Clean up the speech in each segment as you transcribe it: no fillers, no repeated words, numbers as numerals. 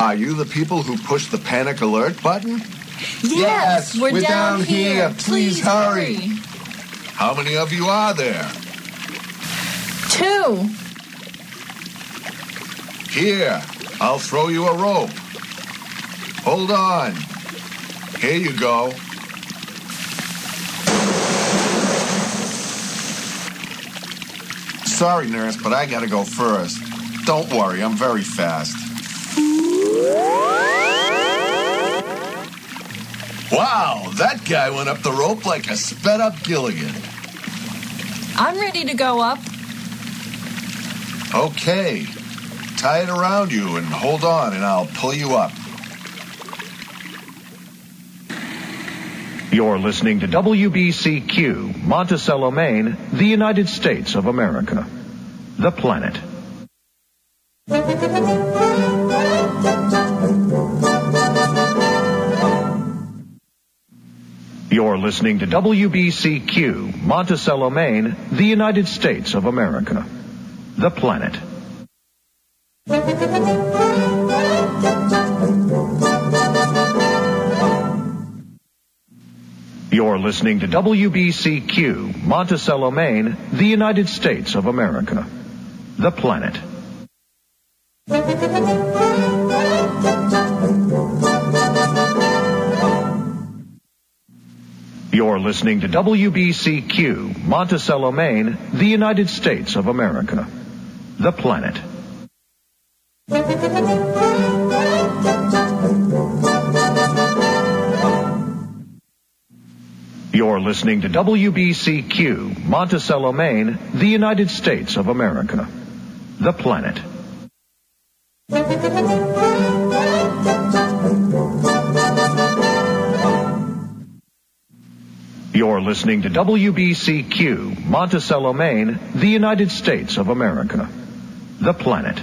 Are you the people who pushed the panic alert button? Yes, we're down here. Please hurry. How many of you are there? 2. Here, I'll throw you a rope. Hold on. Here you go. Sorry, nurse, but I gotta go first. Don't worry, I'm very fast. Wow, that guy went up the rope like a sped-up Gilligan. I'm ready to go up. Okay. Tie it around you and hold on, and I'll pull you up. You're listening to WBCQ, Monticello, Maine, the United States of America. The planet. You're listening to WBCQ, Monticello, Maine, the United States of America. The planet. You're listening to WBCQ, Monticello, Maine, the United States of America. The planet. You're listening to WBCQ, Monticello, Maine, the United States of America. The planet. You're listening to WBCQ, Monticello, Maine, the United States of America. The planet. You're listening to WBCQ, Monticello, Maine, the United States of America. The planet.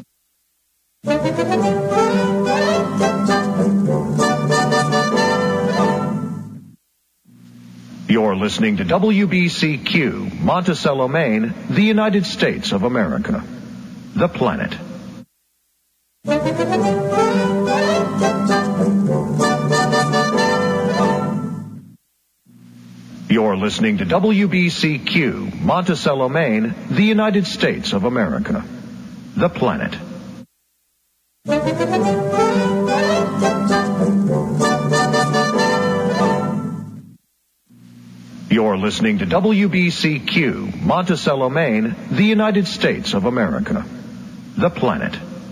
You're listening to WBCQ, Monticello, Maine, the United States of America. The planet. You're listening to WBCQ, Monticello, Maine, the United States of America. The planet. You're listening to WBCQ, Monticello, Maine, the United States of America. The planet.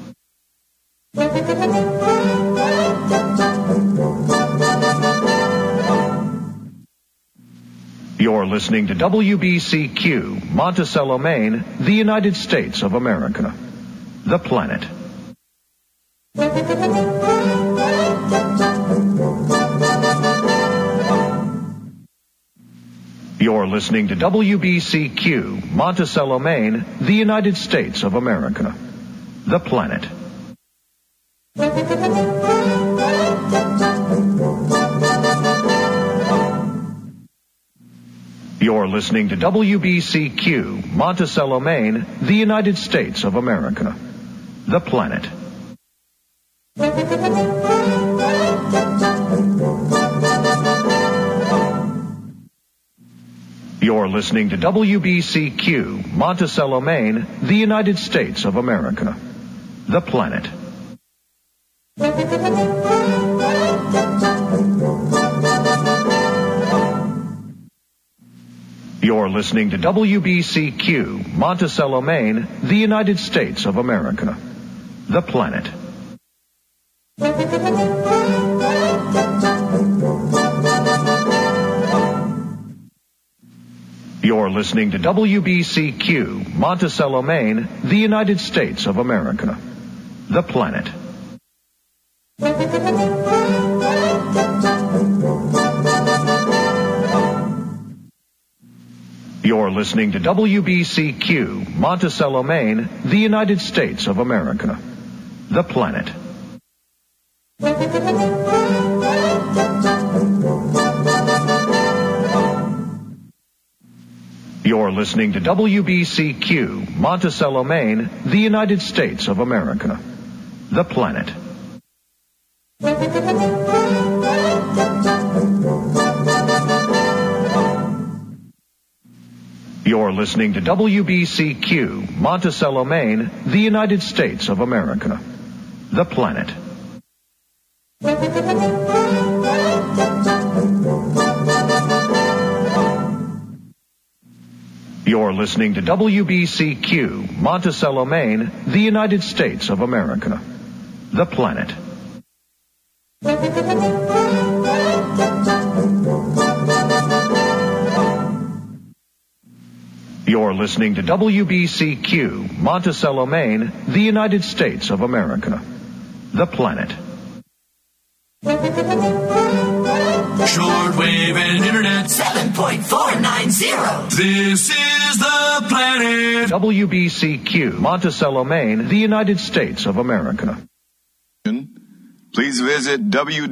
You're listening to WBCQ, Monticello, Maine, the United States of America. The planet. You're listening to WBCQ, Monticello, Maine, the United States of America. The planet. You're listening to WBCQ, Monticello, Maine, the United States of America. The planet. You're listening to WBCQ, Monticello, Maine, the United States of America. The planet. You're listening to WBCQ, Monticello, Maine, the United States of America. The planet. You're listening to WBCQ, Monticello, Maine, the United States of America. The planet. You're listening to WBCQ, Monticello, Maine, the United States of America. The planet. You're listening to WBCQ, Monticello, Maine, the United States of America. The planet. You're listening to WBCQ, Monticello, Maine, the United States of America. The Planet. You're listening to WBCQ, Monticello, Maine, the United States of America. The Planet. You're listening to WBCQ, Monticello, Maine, the United States of America. The Planet. Shortwave and Internet 7.490. This is The Planet. WBCQ, Monticello, Maine, the United States of America. Please visit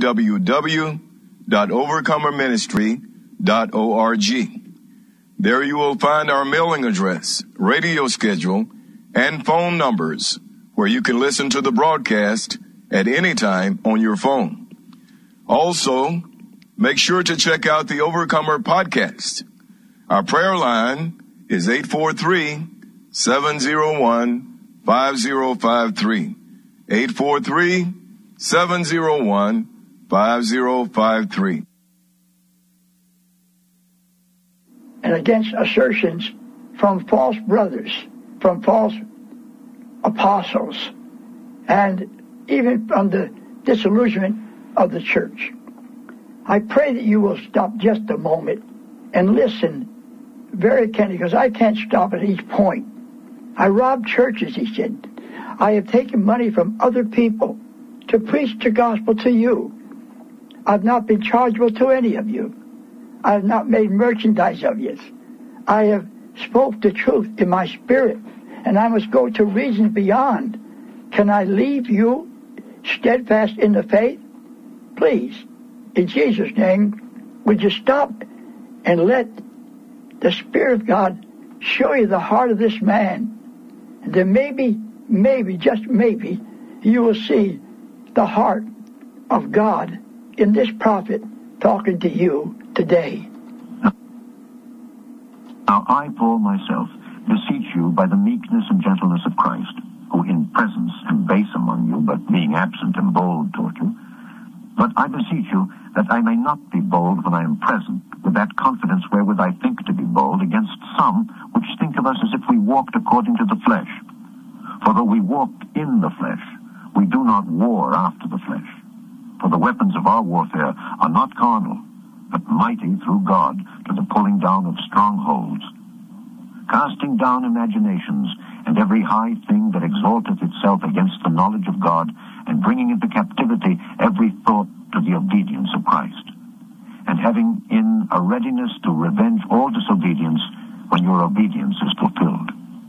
www.overcomerministry.org. There you will find our mailing address, radio schedule, and phone numbers where you can listen to the broadcast at any time on your phone. Also, make sure to check out the Overcomer podcast. Our prayer line is 843-701-5053. 843-701-5053. And against assertions from false brothers, from false apostles, and even from the disillusionment of the church. I pray that you will stop just a moment and listen very carefully, because I can't stop at each point. I robbed churches, he said. I have taken money from other people to preach the gospel to you. I've not been chargeable to any of you. I have not made merchandise of you. I have spoke the truth in my spirit, and I must go to regions beyond. Can I leave you steadfast in the faith? Please, in Jesus' name, would you stop and let the Spirit of God show you the heart of this man? And then maybe, just maybe, you will see the heart of God in this prophet talking to you today. Now I, Paul, myself, beseech you by the meekness and gentleness of Christ, who in presence am base among you, but being absent am bold toward you. But I beseech you that I may not be bold when I am present, with that confidence wherewith I think to be bold against some which think of us as if we walked according to the flesh. For though we walked in the flesh, we do not war after the flesh. For the weapons of our warfare are not carnal, but mighty through God to the pulling down of strongholds, casting down imaginations and every high thing that exalteth itself against the knowledge of God, and bringing into captivity every thought to the obedience of Christ, and having in a readiness to revenge all disobedience when your obedience is fulfilled.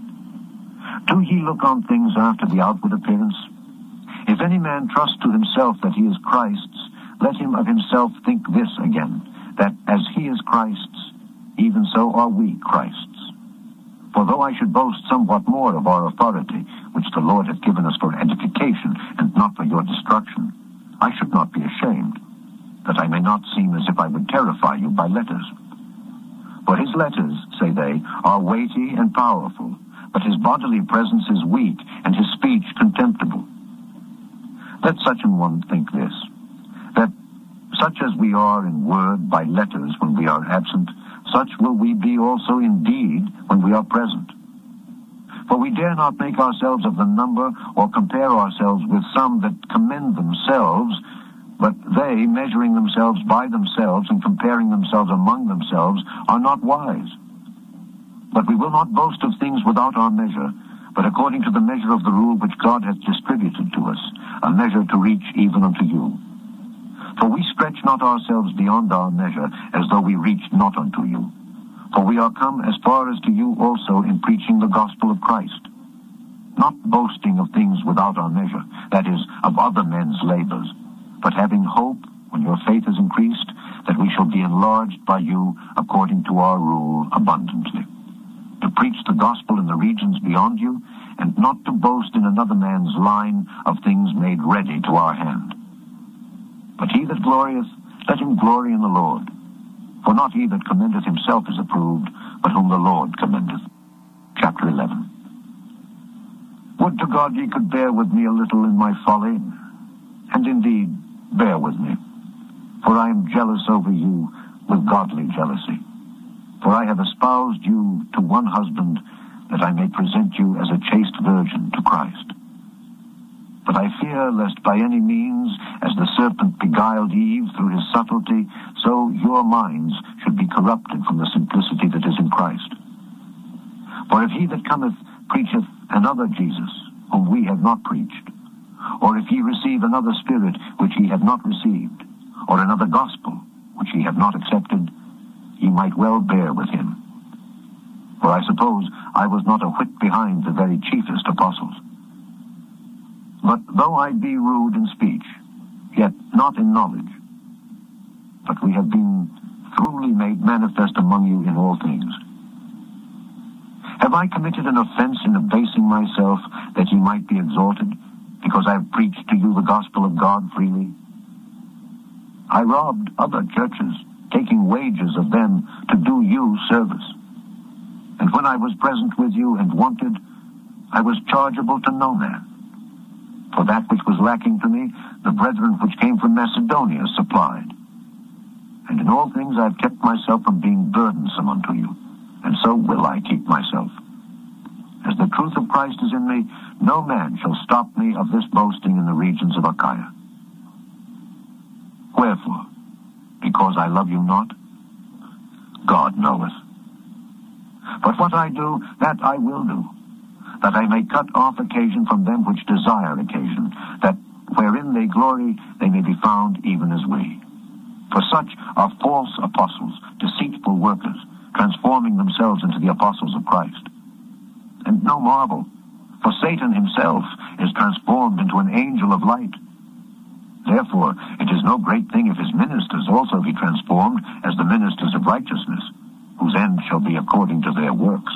Do ye look on things after the outward appearance? If any man trust to himself that he is Christ's, let him of himself think this again, that as he is Christ's, even so are we Christ's. For though I should boast somewhat more of our authority, which the Lord hath given us for edification, and not for your destruction, I should not be ashamed, that I may not seem as if I would terrify you by letters. For his letters, say they, are weighty and powerful, but his bodily presence is weak, and his speech contemptible. Let such an one think this, that such as we are in word by letters when we are absent, such will we be also in deed when we are present. For we dare not make ourselves of the number, or compare ourselves with some that commend themselves, but they, measuring themselves by themselves and comparing themselves among themselves, are not wise. But we will not boast of things without our measure, but according to the measure of the rule which God hath distributed to us, a measure to reach even unto you. For we stretch not ourselves beyond our measure, as though we reached not unto you. For we are come as far as to you also in preaching the gospel of Christ, not boasting of things without our measure, that is, of other men's labors, but having hope, when your faith is increased, that we shall be enlarged by you according to our rule abundantly, to preach the gospel in the regions beyond you, and not to boast in another man's line of things made ready to our hand. But he that glorieth, let him glory in the Lord. For not he that commendeth himself is approved, but whom the Lord commendeth. Chapter 11. Would to God ye could bear with me a little in my folly, and indeed bear with me. For I am jealous over you with godly jealousy. For I have espoused you to one husband, that I may present you as a chaste virgin to Christ. But I fear lest by any means, as the serpent beguiled Eve through his subtlety, so your minds should be corrupted from the simplicity that is in Christ. For if he that cometh preacheth another Jesus, whom we have not preached, or if ye receive another spirit which ye have not received, or another gospel which ye have not accepted, ye might well bear with him. For I suppose I was not a whit behind the very chiefest apostles. But though I be rude in speech, yet not in knowledge, but we have been truly made manifest among you in all things. Have I committed an offense in abasing myself, that ye might be exalted, because I have preached to you the gospel of God freely? I robbed other churches, taking wages of them to do you service. And when I was present with you and wanted, I was chargeable to no man. For that which was lacking to me, the brethren which came from Macedonia supplied. And in all things I have kept myself from being burdensome unto you, and so will I keep myself. As the truth of Christ is in me, no man shall stop me of this boasting in the regions of Achaia. Wherefore? Because I love you not? God knoweth. But what I do, that I will do, that I may cut off occasion from them which desire occasion, that wherein they glory, they may be found even as we. For such are false apostles, deceitful workers, transforming themselves into the apostles of Christ. And no marvel, for Satan himself is transformed into an angel of light. Therefore, it is no great thing if his ministers also be transformed as the ministers of righteousness, whose end shall be according to their works.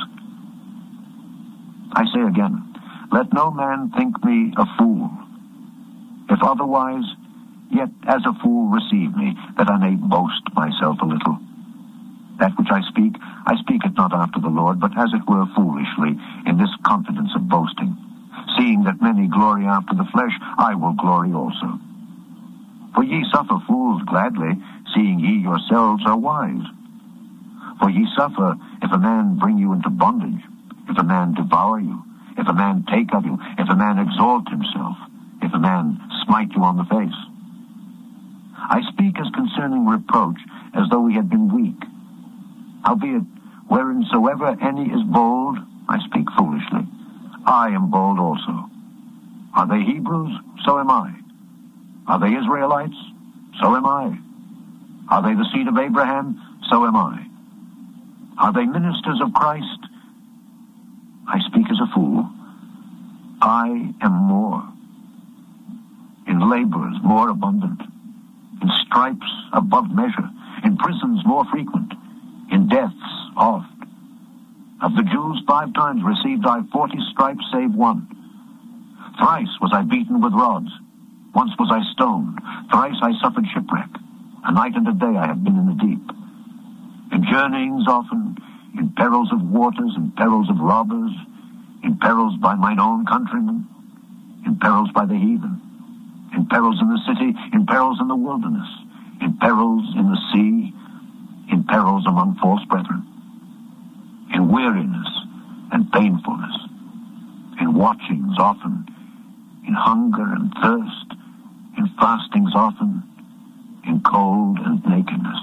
I say again, let no man think me a fool. If otherwise, yet as a fool receive me, that I may boast myself a little. That which I speak it not after the Lord, but as it were foolishly, in this confidence of boasting. Seeing that many glory after the flesh, I will glory also. For ye suffer fools gladly, seeing ye yourselves are wise. For ye suffer if a man bring you into bondage, if a man devour you, if a man take of you, if a man exalt himself, if a man smite you on the face. I speak as concerning reproach, as though we had been weak. Howbeit, whereinsoever any is bold, I speak foolishly. I am bold also. Are they Hebrews? So am I. Are they Israelites? So am I. Are they the seed of Abraham? So am I. Are they ministers of Christ? I speak as a fool. I am more. In labors more abundant. In stripes above measure. In prisons more frequent. In deaths oft. Of the Jews 5 times received I 40 stripes save one. Thrice was I beaten with rods. Once was I stoned. Thrice I suffered shipwreck. A night and a day I have been in the deep. In journeyings often, in perils of waters, in perils of robbers, in perils by mine own countrymen, in perils by the heathen, in perils in the city, in perils in the wilderness, in perils in the sea, in perils among false brethren, in weariness and painfulness, in watchings often, in hunger and thirst, in fastings often, in cold and nakedness.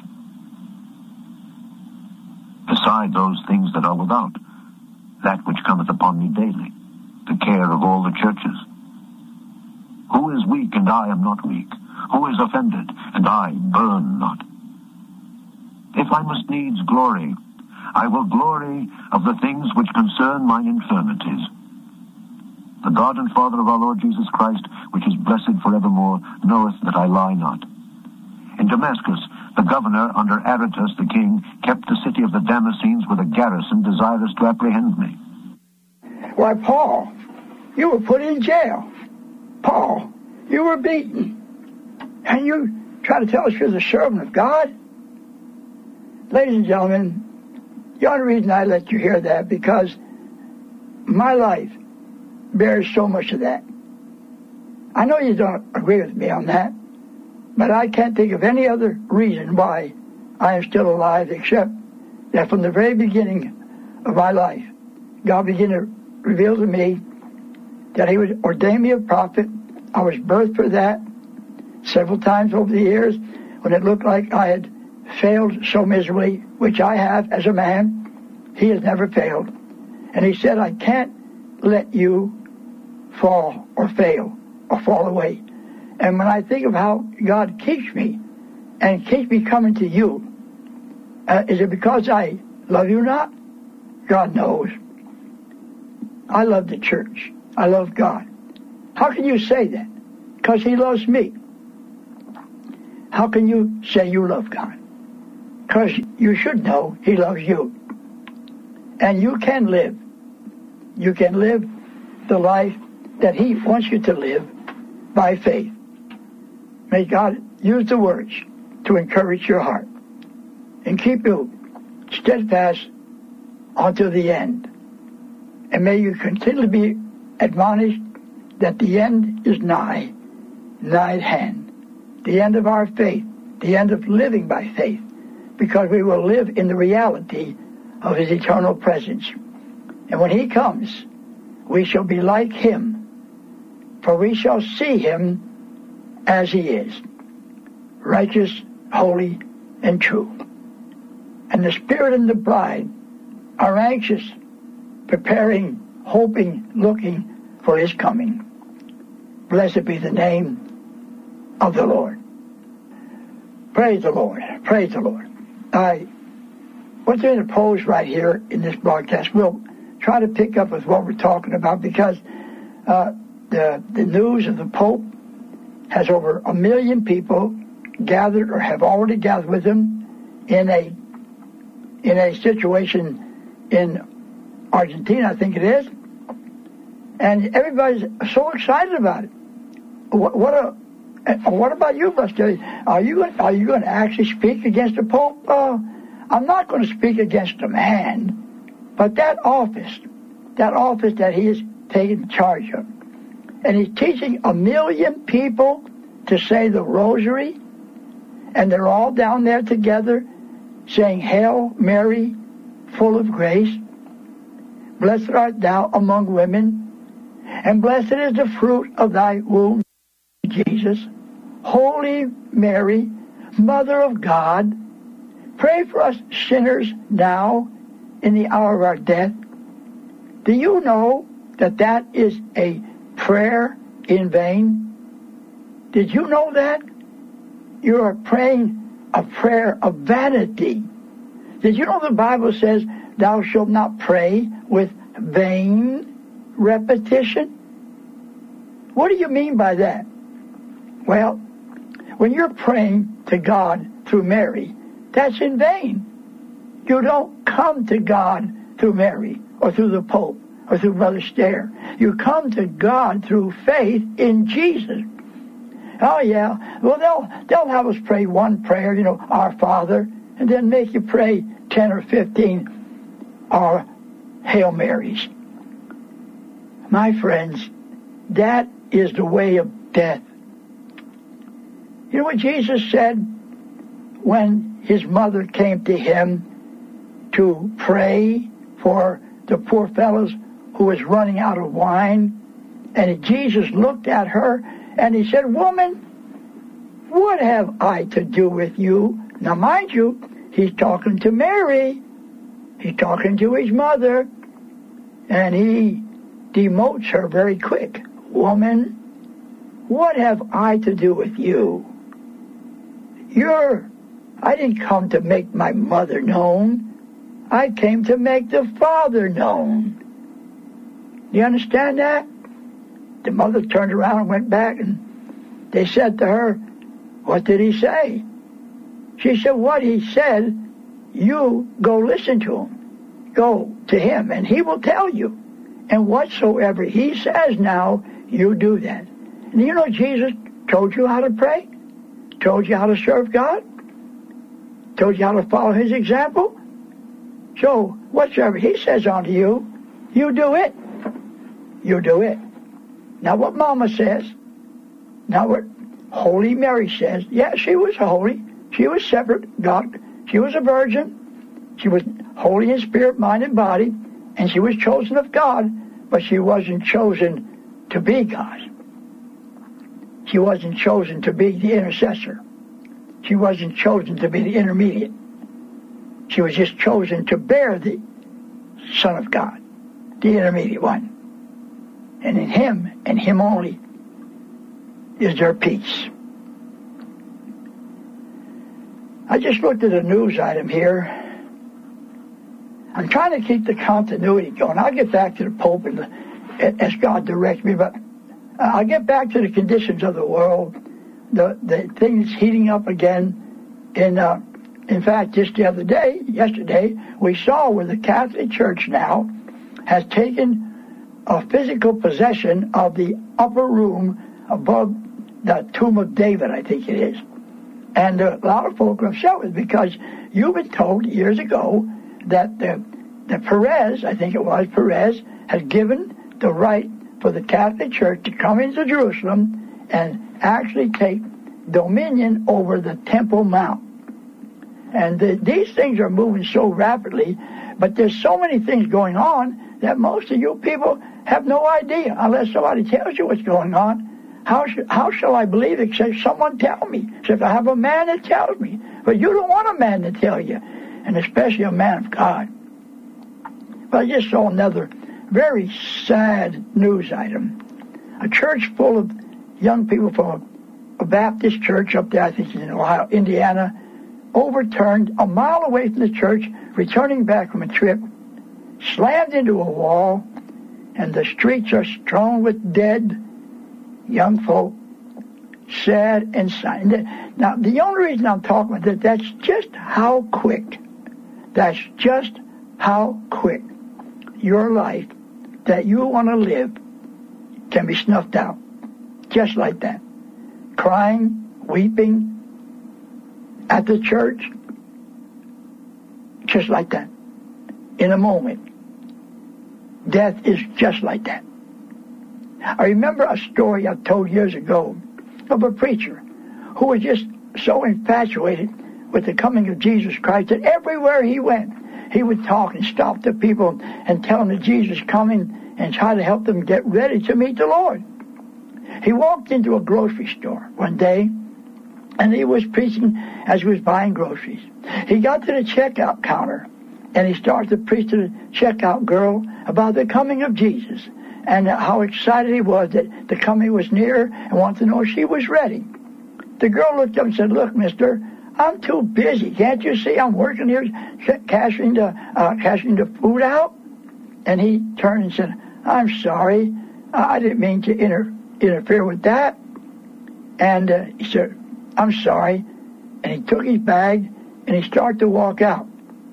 Beside those things that are without, that which cometh upon me daily, the care of all the churches. Who is weak, and I am not weak? Who is offended, and I burn not? If I must needs glory, I will glory of the things which concern mine infirmities. The God and Father of our Lord Jesus Christ, which is blessed forevermore, knoweth that I lie not. In Damascus, the governor, under Aretas the king, kept the city of the Damascenes with a garrison desirous to apprehend me. Why, Paul, you were put in jail. Paul, you were beaten. And trying to tell us you're the servant of God? Ladies and gentlemen, the only reason I let you hear that because my life bears so much of that. I know you don't agree with me on that, but I can't think of any other reason why I am still alive except that from the very beginning of my life, God began to reveal to me that He would ordain me a prophet. I was birthed for that several times over the years when it looked like I had failed so miserably, which I have as a man. He has never failed. And He said, I can't let you fall or fail or fall away. And when I think of how God keeps me and keeps me coming to you, is it because I love you not? God knows. I love the church. I love God. How can you say that? Because He loves me. How can you say you love God? Because you should know He loves you. And you can live. You can live the life that He wants you to live by faith. May God use the words to encourage your heart and keep you steadfast until the end. And may you continually be admonished that the end is nigh at hand. The end of our faith, the end of living by faith, because we will live in the reality of His eternal presence. And when He comes, we shall be like Him, for we shall see Him as He is, righteous, holy, and true. And the Spirit and the bride are anxious, preparing, hoping, looking for His coming. Blessed be the name of the Lord. Praise the Lord. Praise the Lord. What's in the pose right here in this broadcast, we'll try to pick up with what we're talking about because the news of the Pope has over 1 million people gathered or have already gathered with him in a situation in Argentina, I think it is. And everybody's so excited about it. What about you, Buster? Are you going to actually speak against the Pope? I'm not going to speak against the man, but that office that he is taking charge of, and he's teaching 1 million people to say the rosary, and they're all down there together saying, Hail Mary, full of grace, blessed art thou among women, and blessed is the fruit of thy womb, Jesus. Holy Mary, Mother of God, pray for us sinners now in the hour of our death. Do you know that is a prayer in vain? Did you know that? You are praying a prayer of vanity. Did you know the Bible says, thou shalt not pray with vain repetition? What do you mean by that? Well, when you're praying to God through Mary, that's in vain. You don't come to God through Mary or through the Pope or through Brother Stair. You come to God through faith in Jesus. Oh, yeah. Well, they'll have us pray one prayer, Our Father, and then make you pray 10 or 15 our Hail Marys. My friends, that is the way of death. You know what Jesus said when His mother came to Him to pray for the poor fellows who was running out of wine? And Jesus looked at her and He said, Woman, what have I to do with you? Now, mind you, He's talking to Mary. He's talking to His mother. And He demotes her very quick. Woman, what have I to do with you? I didn't come to make my mother known. I came to make the Father known. You understand that? The mother turned around and went back, and they said to her, what did He say? She said, what He said, you go listen to Him. Go to Him, and He will tell you. And whatsoever He says now, you do that. And Jesus told you how to pray? told you how to serve God, told you how to follow his example. So whatsoever he says unto you, you do it. You do it. Not what Mama says, not what Holy Mary says. Yeah, she was holy. She was separate. God. She was a virgin. She was holy in spirit, mind, and body. And she was chosen of God, but she wasn't chosen to be God. She wasn't chosen to be the intercessor. She wasn't chosen to be the intermediate. She was just chosen to bear the Son of God, the intermediate one. And in him, and him only, is there peace. I just looked at a news item here. I'm trying to keep the continuity going. I'll get back to the Pope as God directs me, but I'll get back to the conditions of the world, the things heating up again. In fact, just yesterday, we saw where the Catholic Church now has taken a physical possession of the upper room above the tomb of David, I think it is. And a lot of folk are upset with it because you've been told years ago that the Perez, I think it was Perez, has given the right for the Catholic Church to come into Jerusalem and actually take dominion over the Temple Mount. And these things are moving so rapidly, but there's so many things going on that most of you people have no idea unless somebody tells you what's going on. How shall I believe except someone tell me? Except I have a man that tells me. But you don't want a man to tell you, and especially a man of God. But I just saw another very sad news item. A church full of young people from a Baptist church up there, I think in Ohio, Indiana, overturned a mile away from the church, returning back from a trip, slammed into a wall, and the streets are strewn with dead young folk, sad and silent. Now, the only reason I'm talking about that's just how quick your life that you want to live can be snuffed out. Just like that. Crying, weeping at the church, just like that. In a moment. Death is just like that. I remember a story I told years ago of a preacher who was just so infatuated with the coming of Jesus Christ that everywhere he went, he would talk and stop the people and tell them that Jesus is coming and try to help them get ready to meet the Lord. He walked into a grocery store one day, and he was preaching as he was buying groceries. He got to the checkout counter, and he started to preach to the checkout girl about the coming of Jesus and how excited he was that the coming was near and wanted to know if she was ready. The girl looked up and said, "Look, mister, I'm too busy. Can't you see I'm working here cashing the food out?" And he turned and said, "I'm sorry. I didn't mean to interfere with that." And he said, "I'm sorry." And he took his bag and he started to walk out.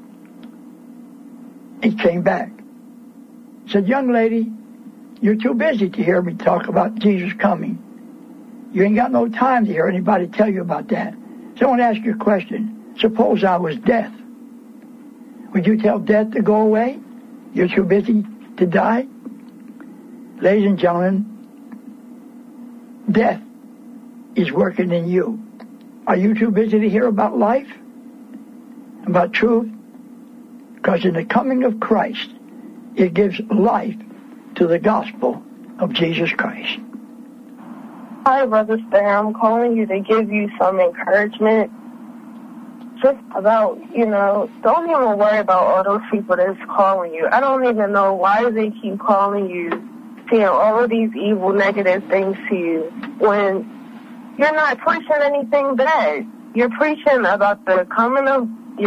He came back. He said, "Young lady, you're too busy to hear me talk about Jesus coming. You ain't got no time to hear anybody tell you about that. So I want to ask you a question. Suppose I was death. Would you tell death to go away? You're too busy to die?" Ladies and gentlemen, death is working in you. Are you too busy to hear about life? About truth? Because in the coming of Christ, it gives life to the gospel of Jesus Christ. Hi, Brother Stan. I'm calling you to give you some encouragement. Just about, don't even worry about all those people that's calling you. I don't even know why they keep calling you, saying all of these evil, negative things to you when you're not preaching anything bad. You're preaching about the coming of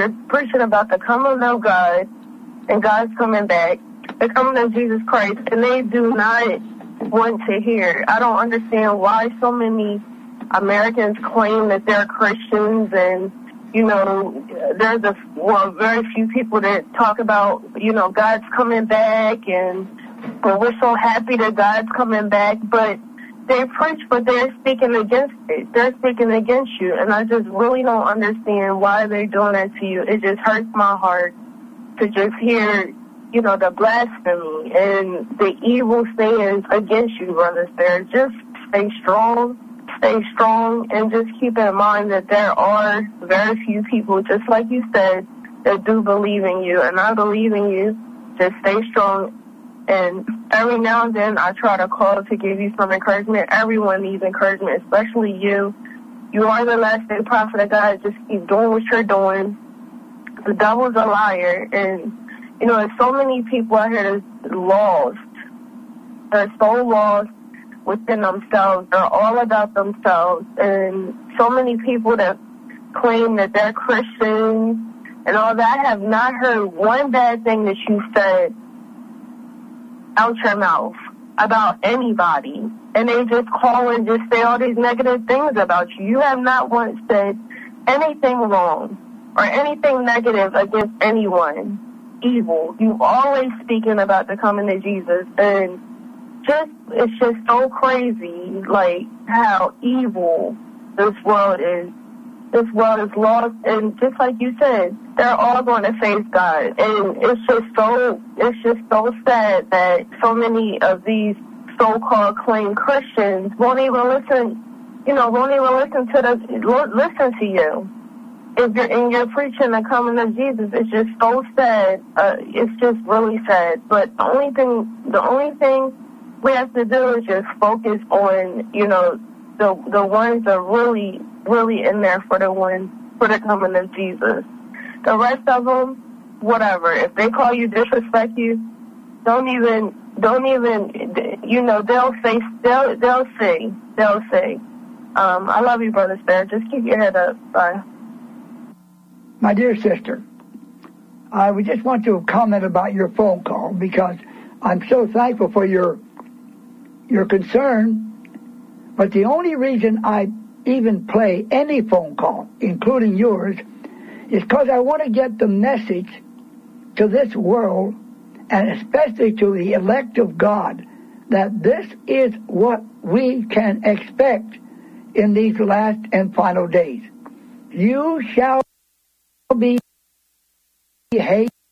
God and God's coming back, the coming of Jesus Christ, and they do not want to hear. I don't understand why so many Americans claim that they're Christians, and there's very few people that talk about God's coming back, and we're so happy that God's coming back, but they preach, but they're speaking against it. They're speaking against you, and I just really don't understand why they're doing that to you. It just hurts my heart to just hear, you know, the blasphemy and the evil sayings against you, Brother Bear. Just stay strong, and just keep in mind that there are very few people, just like you said, that do believe in you, and I believe in you. Just stay strong. And every now and then I try to call to give you some encouragement. Everyone needs encouragement, especially you. You are the last day prophet of God. Just keep doing what you're doing. The devil's a liar. And, you know, there's so many people out here that's lost. They're so lost within themselves. They're all about themselves. And so many people that claim that they're Christians and all that, I have not heard one bad thing that you said out your mouth about anybody, and they just call and just say all these negative things about you. You have not once said anything wrong or anything negative against anyone evil. You always speaking about the coming of Jesus, and it's just so crazy, like, how evil this world is. This world is lost, and just like you said, they're all going to face God. And it's just so sad that so many of these so-called claimed Christians won't even listen to you. If you're preaching the coming of Jesus, it's just so sad. It's just really sad. But the only thing we have to do is just focus on, you know, the ones that are really, really in there for the coming of Jesus. The rest of them, whatever. If they call you, disrespect you, don't even, you know, they'll say. I love you, Brother Bear. Just keep your head up. Bye. My dear sister, I would just want to comment about your phone call, because I'm so thankful for your concern. But the only reason I even play any phone call, including yours, is because I want to get the message to this world, and especially to the elect of God, that this is what we can expect in these last and final days. You shall be hated